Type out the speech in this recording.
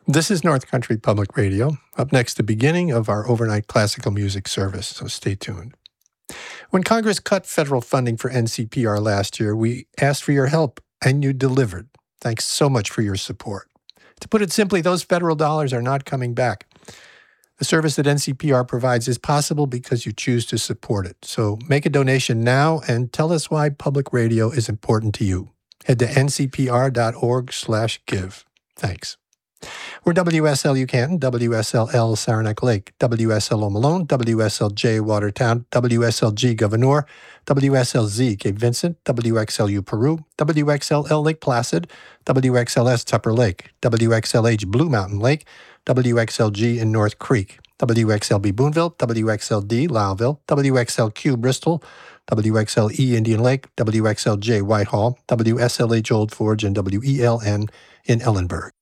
This is North Country Public Radio. Up next, the beginning of our overnight classical music service, so stay tuned. When Congress cut federal funding for NCPR last year, we asked for your help, and you delivered. Thanks so much for your support. To put it simply, those federal dollars are not coming back. The service that NCPR provides is possible because you choose to support it. So make a donation now and tell us why public radio is important to you. Head to ncpr.org/give. Thanks. We're WSLU Canton, WSLL Saranac Lake, WSLO Malone, WSLJ Watertown, WSLG Gouverneur, WSLZ Cape Vincent, WXLU Peru, WXLL Lake Placid, WXLS Tupper Lake, WXLH Blue Mountain Lake, WXLG in North Creek, WXLB Boonville, WXLD Lowville, WXLQ Bristol, WXLE Indian Lake, WXLJ Whitehall, WSLH Old Forge, and WELN in Ellenburg.